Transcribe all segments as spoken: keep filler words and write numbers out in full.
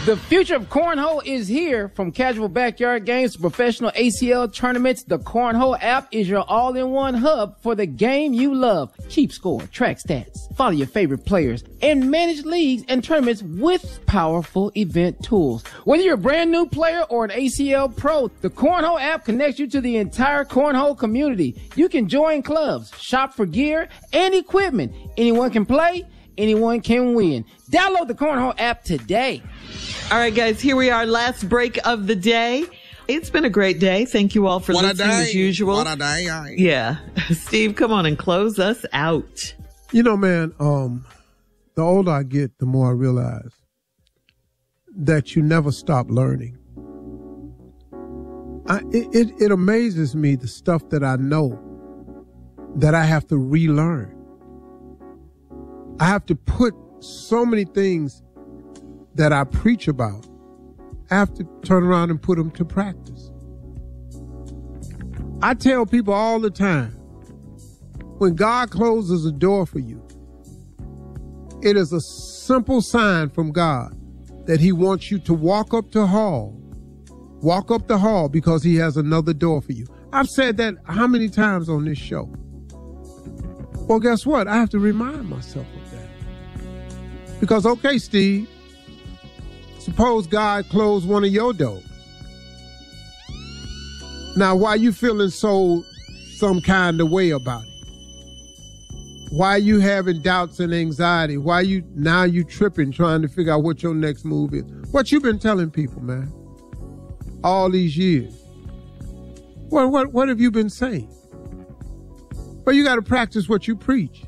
The future of cornhole is here. From casual backyard games to professional A C L tournaments, the Cornhole app is your all-in-one hub for the game you love. Keep score, track stats, follow your favorite players, and manage leagues and tournaments with powerful event tools. Whether you're a brand new player or an A C L pro, the Cornhole app connects you to the entire cornhole community. You can join clubs, shop for gear and equipment. Anyone can play, anyone can win. Download the Cornhole app today. All right, guys, here we are. Last break of the day. It's been a great day. Thank you all for what listening as usual. What a day. I... Yeah. Steve, come on and close us out. You know, man, um, the older I get, the more I realize that you never stop learning. I, it, it, it amazes me, the stuff that I know that I have to relearn. I have to put so many things that I preach about, I have to turn around and put them to practice. I tell people all the time, when God closes a door for you, it is a simple sign from God that he wants you to walk up the hall, walk up the hall because he has another door for you. I've said that how many times on this show? Well, guess what? I have to remind myself of that. Because, okay, Steve, suppose God closed one of your doors. Now, why you feeling so some kind of way about it? Why you having doubts and anxiety? Why you now you tripping trying to figure out what your next move is? What you been telling people, man, all these years? What what what have you been saying? Well, you got to practice what you preach.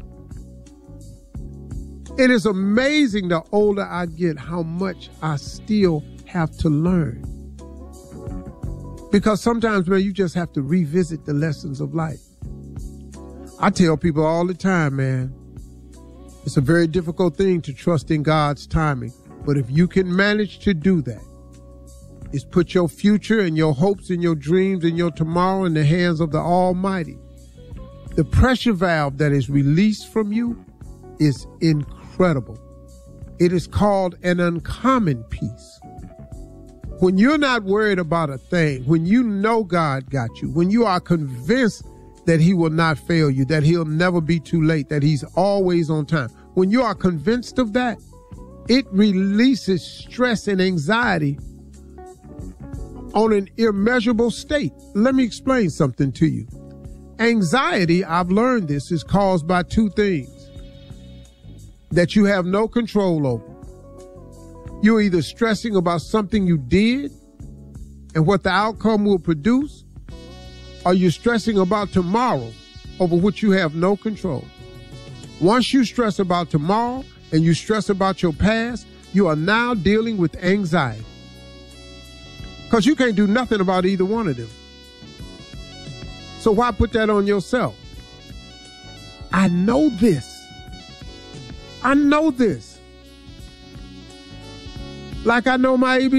It is amazing the older I get how much I still have to learn. Because sometimes, man, you just have to revisit the lessons of life. I tell people all the time, man, it's a very difficult thing to trust in God's timing. But if you can manage to do that, is put your future and your hopes and your dreams and your tomorrow in the hands of the Almighty. The pressure valve that is released from you is incredible. Incredible. It is called an uncommon peace. When you're not worried about a thing, when you know God got you, when you are convinced that he will not fail you, that he'll never be too late, that he's always on time, when you are convinced of that, it releases stress and anxiety on an immeasurable state. Let me explain something to you. Anxiety, I've learned this, is caused by two things that you have no control over. You're either stressing about something you did and what the outcome will produce, or you're stressing about tomorrow over which you have no control. Once you stress about tomorrow and you stress about your past, you are now dealing with anxiety. Because you can't do nothing about either one of them. So why put that on yourself? I know this. I know this. Like I know my A B